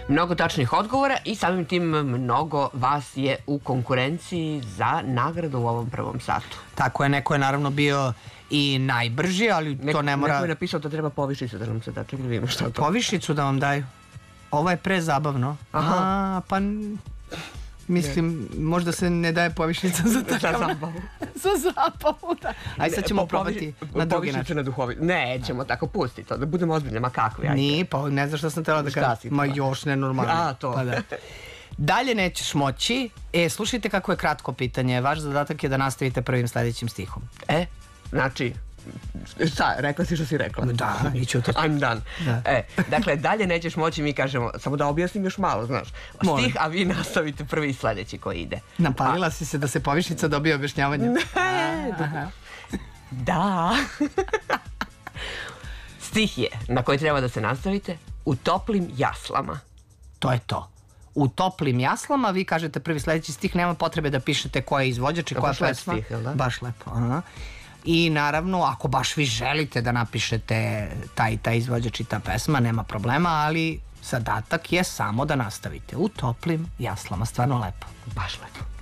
mnogo tačnih odgovora i samim tim mnogo vas je u konkurenciji za nagradu u ovom prvom satu. Tako je, neko je naravno bio i najbrži, ali to ne mora... Neko je napisao da treba povišicu da nam se da, čekaj da vidimo šta to. Povišicu da vam daju? Ovo je prezabavno. Aha, pa... Mislim, možda se ne daje povišica za takav... Za zabavu, da. Ajde, sad ćemo probati na drugi način. Na duhovit. Nećemo tako, pusti to, da budemo ozbiljni, ma kakvi, ajde. Nije, pa ne znaš šta sam tela da kažem. Ma još nenormalno. A, to. Pa da. Dalje nećeš moći. Slušajte kako je kratko pitanje. Vaš zadatak je da nastavite prvim sledećim stihom. Znači... Šta, rekla si što si rekla? Da, iću to. I'm done. Dakle, dalje nećeš moći, mi kažemo, samo da objasnim još malo, znaš. Stih, a vi nastavite prvi i sledeći koji ide. Napalila si se da se povišica dobije objašnjavanje. Da. Stih je, na koji treba da se nastavite, u toplim jaslama. To je to. U toplim jaslama, vi kažete prvi sledeći stih, nema potrebe da pišete ko je izvođač i koja pesma. Baš lepo, I naravno, ako baš vi želite da napišete taj izvođač i ta pesma, nema problema, ali zadatak je samo da nastavite u toplim jaslama. Stvarno lepo. Baš lepo.